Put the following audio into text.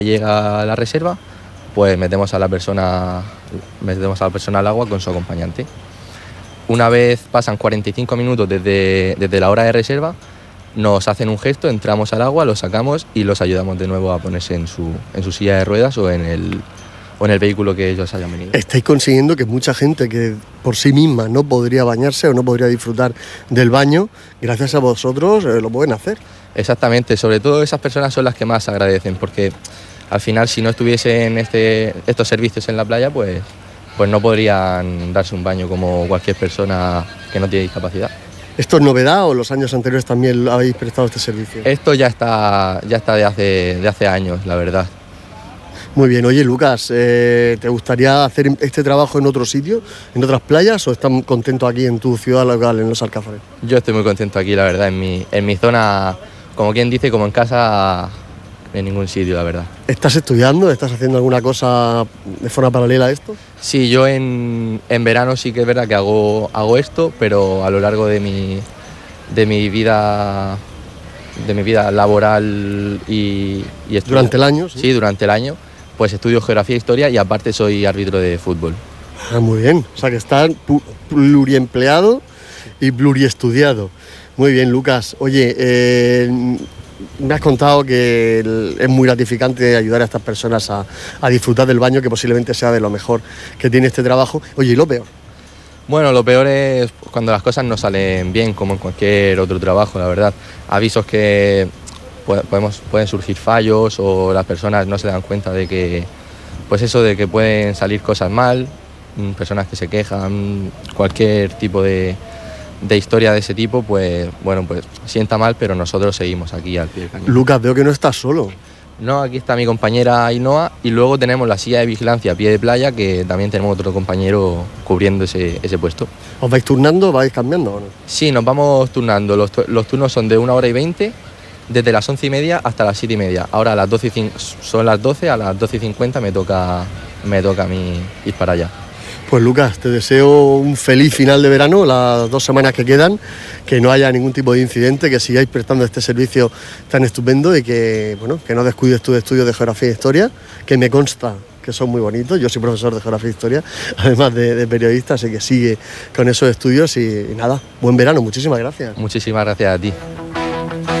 Llega a la reserva, pues metemos a la persona al agua con su acompañante. Una vez pasan 45 minutos desde la hora de reserva, nos hacen un gesto, entramos al agua, los sacamos y los ayudamos de nuevo a ponerse en su silla de ruedas o en el vehículo que ellos hayan venido. Estáis consiguiendo que mucha gente que por sí misma no podría bañarse o no podría disfrutar del baño, gracias a vosotros lo pueden hacer. Exactamente, sobre todo esas personas son las que más agradecen, porque al final si no estuviesen estos servicios en la playa, pues no podrían darse un baño como cualquier persona que no tiene discapacidad. ¿Esto es novedad o los años anteriores también habéis prestado este servicio? Esto ya está de hace años, la verdad. Muy bien. Oye, Lucas, ¿te gustaría hacer este trabajo en otro sitio, en otras playas, o estás contento aquí en tu ciudad local, en Los Alcázares? Yo estoy muy contento aquí, la verdad, en mi zona, como quien dice, como en casa, en ningún sitio, la verdad. ¿Estás estudiando? ¿Estás haciendo alguna cosa de forma paralela a esto? Sí, yo en verano sí que es verdad que hago esto, pero a lo largo de mi vida laboral y ¿Durante el año? Sí, durante el año, pues estudio geografía e historia y aparte soy árbitro de fútbol. Ah, muy bien. O sea que estás pluriempleado y pluriestudiado. Muy bien, Lucas. Oye, me has contado que es muy gratificante ayudar a estas personas a disfrutar del baño, que posiblemente sea de lo mejor que tiene este trabajo. Oye, ¿y lo peor? Bueno, lo peor es cuando las cosas no salen bien, como en cualquier otro trabajo, la verdad. Avisos que pueden surgir fallos o las personas no se dan cuenta de que, pues eso, de que pueden salir cosas mal, personas que se quejan, cualquier tipo de historia de ese tipo, pues bueno, pues sienta mal, pero nosotros seguimos aquí al pie del cañón. Lucas, veo que no estás solo. No, aquí está mi compañera Ainhoa y luego tenemos la silla de vigilancia a pie de playa, que también tenemos otro compañero cubriendo ese puesto. ¿Os vais turnando, vais cambiando o no? Sí, nos vamos turnando. Los turnos son de 1 hora y 20, desde las 11:30 hasta las 7:30. Ahora son las 12, a las 12:50 me toca a mí ir para allá. Pues Lucas, te deseo un feliz final de verano, las 2 semanas que quedan, que no haya ningún tipo de incidente, que sigáis prestando este servicio tan estupendo y que no descuides tus estudios de geografía e historia, que me consta que son muy bonitos. Yo soy profesor de geografía e historia, además de periodista, así que sigue con esos estudios y nada, buen verano, muchísimas gracias. Muchísimas gracias a ti.